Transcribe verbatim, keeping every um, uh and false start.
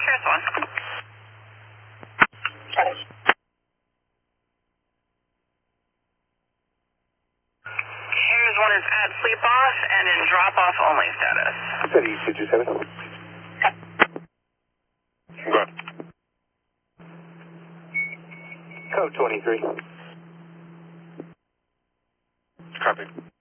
Here's one. Here's one is at sleep off and in drop off only status. City two two seven. Go. Code twenty-three. Copy.